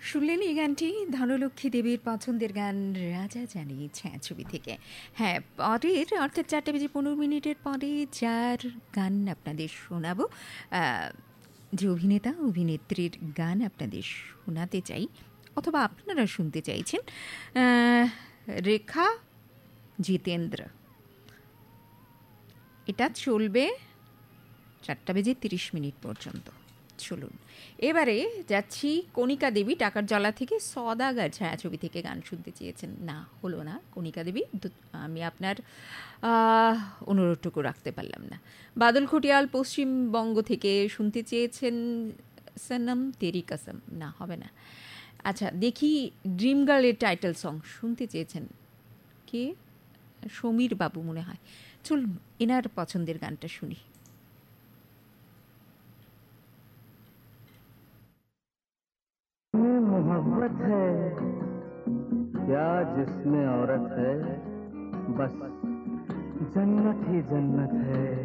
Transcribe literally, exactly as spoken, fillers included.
শুনলেন এই গানটি ধনলক্ষ্মী দেবীর পছন্দের গান রাজা জানি ছায়াছবি থেকে। হ্যাঁ, পরের অর্থাৎ চারটে বেজে পনেরো মিনিটের পরে যার গান আপনাদের শোনাবো, আহ, যে অভিনেতা অভিনেত্রীর গান আপনাদের শোনাতে চাই অথবা আপনারা শুনতে চাইছেন, আহ, রেখা জিতেন্দ্র। এটা চলবে চারটা বেজে তিরিশ মিনিট পর্যন্ত। চলুন এবারে যাচ্ছি কণিকা দেবী টাকার জলা থেকে। সদাগার ছায়াছবি থেকে গান শুনতে চেয়েছেন, না হলো না কণিকা দেবী, আমি আপনার অনুরোধটুকু রাখতে পারলাম না। বাদল খটিয়াল পশ্চিমবঙ্গ থেকে শুনতে চেয়েছেন সনম তেরি কসম, না হবে না। আচ্ছা দেখি ড্রিম গার্লের টাইটেল সং শুনতে চেয়েছেন কে, সমীর বাবু মনে হয়। চলুন এনার পছন্দের গানটা শুনি। मोहब्बत है क्या जिसमें औरत है, बस जन्नत ही जन्नत है।